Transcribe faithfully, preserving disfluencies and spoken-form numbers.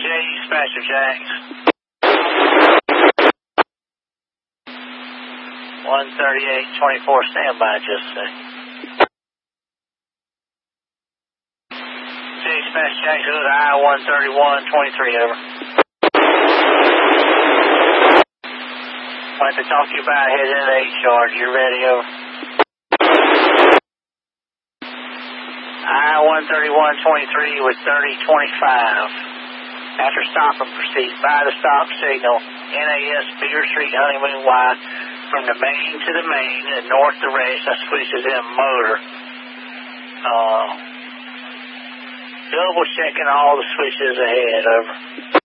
J, Dispatcher Jax. one thirty-eight twenty-four, stand by just a second. J, Dispatcher Jax, hood I one thirty-one twenty-three, over. I'd like to talk to you about heading into H charge. You ready, over? I one thirty-one twenty-three with thirty twenty-five. After stopping, proceed by the stop signal. N A S Beaver Street, Honeymoon Y. From the main to the main and north to rest, that switches in motor. Uh, double checking all the switches ahead, over.